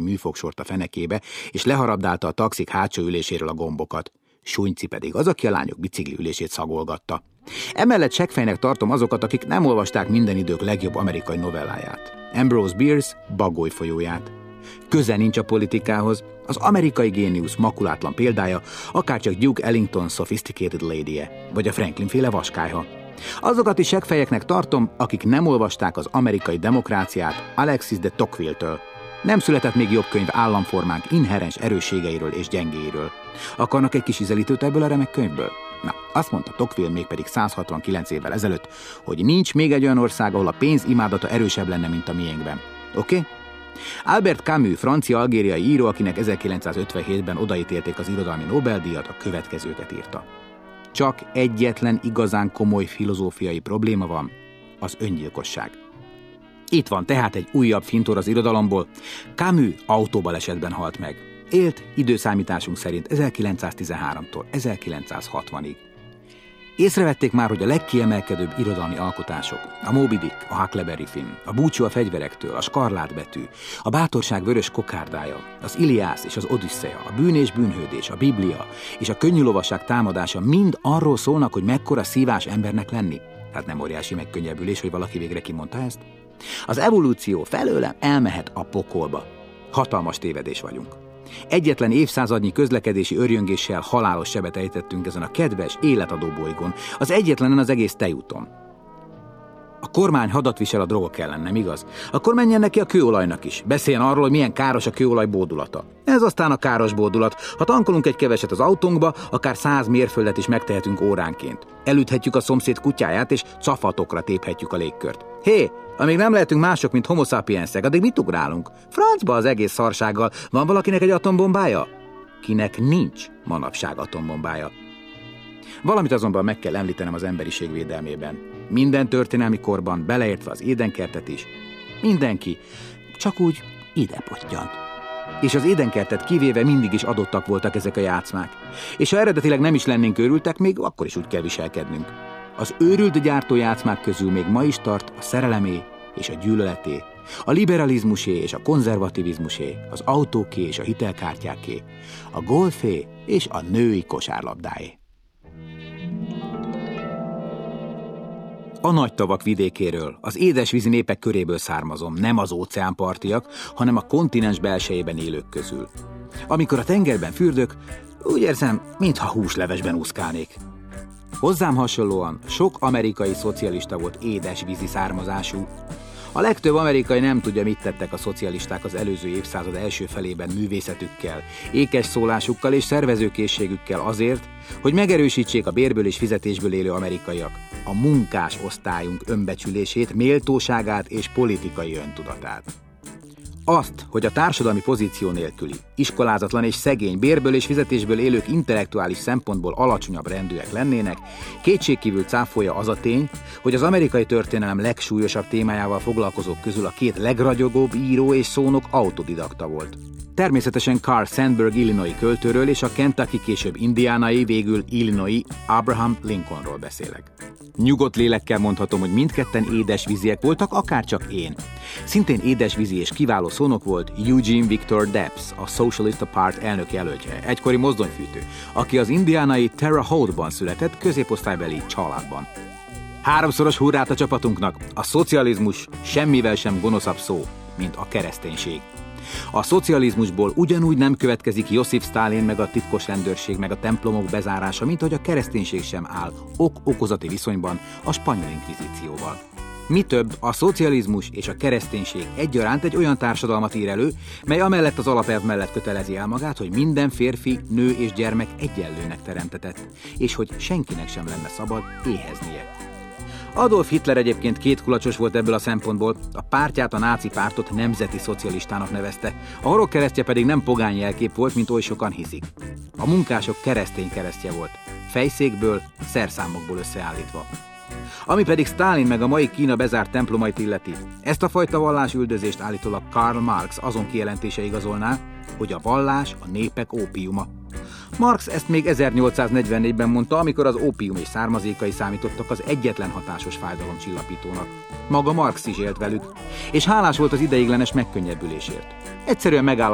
műfogsort a fenekébe, és leharabdálta a taxik hátsó üléséről a gombokat. Sunyci pedig az, aki a lányok bicikli ülését szagolgatta. Emellett seggfejnek tartom azokat, akik nem olvasták minden idők legjobb amerikai novelláját. Ambrose Bierce Bagoly folyóját. Köze nincs a politikához, az amerikai géniusz makulátlan példája, akárcsak Duke Ellington Sophisticated Lady-je, vagy a Franklin-féle Vaskályha. Azokat is seggfejeknek tartom, akik nem olvasták az amerikai demokráciát Alexis de Tocqueville-től. Nem született még jobb könyv államformánk inherens erősségeiről és gyengéiről. Akarnak egy kis ízelítőt ebből a remek könyvből? Na, azt mondta Tocqueville mégpedig 169 évvel ezelőtt, hogy nincs még egy olyan ország, ahol a pénz imádata erősebb lenne, mint a miénkben. Oké? Albert Camus, francia-algériai író, akinek 1957-ben odaítélték az irodalmi Nobel-díjat, a következőket írta. Csak egyetlen igazán komoly filozófiai probléma van, az öngyilkosság. Itt van tehát egy újabb fintor az irodalomból. Camus autóbalesetben halt meg. Élt időszámításunk szerint 1913-tól 1960-ig. Észrevették már, hogy a legkiemelkedőbb irodalmi alkotások, a Moby Dick, a Huckleberry Finn, a Búcsú a fegyverektől, a Skarlátbetű, a Bátorság vörös kokárdája, az Iliász és az Odüsszeja, a Bűn és bűnhődés, a Biblia és a Könnyű lovasság támadása mind arról szólnak, hogy mekkora szívás embernek lenni. Hát nem óriási megkönnyebbülés, hogy valaki végre kimondta ezt? Az evolúció felőlem elmehet a pokolba. Hatalmas tévedés vagyunk. Egyetlen évszázadnyi közlekedési örjöngéssel halálos sebet ejtettünk ezen a kedves, életadó bolygón, az egyetlenen az egész tejúton. A kormány hadat visel a drogok ellen, nem igaz? Akkor menjen neki a kőolajnak is. Beszéljen arról, hogy milyen káros a kőolaj bódulata. Ez aztán a káros bódulat. Ha tankolunk egy keveset az autónkba, akár 100 mérföldet is megtehetünk óránként. Elüthetjük a szomszéd kutyáját, és cafatokra téphetjük a légkört. Hé, amíg nem lehetünk mások, mint homo sapiensek, addig mit ugrálunk? Francba az egész szarsággal. Van valakinek egy atombombája? Kinek nincs manapság atombombája. Valamit azonban meg kell említenem az emberiség védelmében. Minden történelmi korban, beleértve az Édenkertet is, mindenki csak úgy ide pottyant. És az Édenkertet kivéve mindig is adottak voltak ezek a játszmák. És ha eredetileg nem is lennénk őrültek, még akkor is úgy kell viselkednünk. Az őrült gyártójátszmák közül még ma is tart a szerelemé és a gyűlöleté, a liberalizmusé és a konzervativizmusé, az autóké és a hitelkártyáké, a golfé és a női kosárlabdáé. A nagy tavak vidékéről, az édesvízi népek köréből származom, nem az óceánpartiak, hanem a kontinens belsejében élők közül. Amikor a tengerben fürdök, úgy érzem, mintha húslevesben úszkálnék. Hozzám hasonlóan sok amerikai szocialista volt édesvízi származású. A legtöbb amerikai nem tudja, mit tettek a szocialisták az előző évszázad első felében művészetükkel, ékes szólásukkal és szervezőkészségükkel azért, hogy megerősítsék a bérből és fizetésből élő amerikaiak a munkás osztályunk önbecsülését, méltóságát és politikai öntudatát. Azt, hogy a társadalmi pozíció nélküli, iskolázatlan és szegény, bérből és fizetésből élők intellektuális szempontból alacsonyabb rendűek lennének, kétségkívül cáfolja az a tény, hogy az amerikai történelem legsúlyosabb témájával foglalkozók közül a két legragyogóbb író és szónok autodidakta volt. Természetesen Carl Sandburg illinois költőről és a Kentucky később indiánai, végül Illinois Abraham Lincolnról beszélek. Nyugodt lélekkel mondhatom, hogy mindketten édesvíziek voltak, akárcsak én. Szintén édesvízi és kiváló szónok volt Eugene Victor Debs, a Socialista Párt elnök jelöltje, egykori mozdonyfűtő, aki az indiánai Terre Haute-ban született, középosztálybeli családban. Háromszoros hurrát a csapatunknak! A szocializmus semmivel sem gonoszabb szó, mint a kereszténység. A szocializmusból ugyanúgy nem következik Josif Sztálin meg a titkos rendőrség meg a templomok bezárása, mint hogy a kereszténység sem áll ok-okozati viszonyban a spanyol inkvizícióval. Mi több, a szocializmus és a kereszténység egyaránt egy olyan társadalmat ír elő, mely amellett az alapelv mellett kötelezi el magát, hogy minden férfi, nő és gyermek egyenlőnek teremtetett, és hogy senkinek sem lenne szabad éheznie. Adolf Hitler egyébként kétkulacsos volt ebből a szempontból, a pártját, a náci pártot nemzeti szocialistának nevezte, a horogkeresztje pedig nem pogány jelkép volt, mint oly sokan hiszik. A munkások keresztény keresztje volt, fejszékből, szerszámokból összeállítva. Ami pedig Sztálin meg a mai Kína bezárt templomait illeti, ezt a fajta vallásüldözést állítólag Karl Marx azon kijelentése igazolná, hogy a vallás a népek ópiuma. Marx ezt még 1844-ben mondta, amikor az ópium és származékai számítottak az egyetlen hatásos fájdalomcsillapítónak. Maga Marx is élt velük, és hálás volt az ideiglenes megkönnyebbülésért. Egyszerűen megáll